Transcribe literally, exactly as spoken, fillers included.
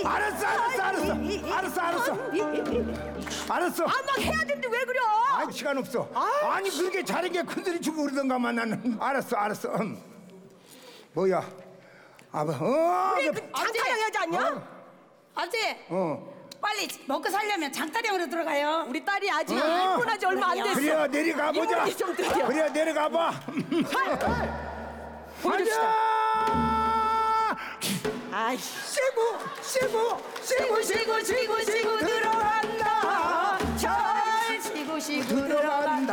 알았어 알았어 알았어 알았어 알았어 알았어. 아, 막 해야 되는데 왜 그래? 아 시간 없어. 아니 그렇게 잘한 게 큰소리 치고 그러던가만 나는. 알았어 알았어. 음. 뭐야? 아버 어. 우리 그 장타령 여자 아니야? 아버지, 어. 빨리 먹고 살려면 장타령으로 들어가요. 우리 딸이 아직 어. 입문하지 얼마 안 됐어. 그래 내려가 보자. 이문이 좀 느려. 그래 내려가 봐. 가자. 아이, 쉬고 쉬고 쉬고 쉬고 쉬고 쉬고 들어간다. 잘 쉬고 쉬고 들어간다.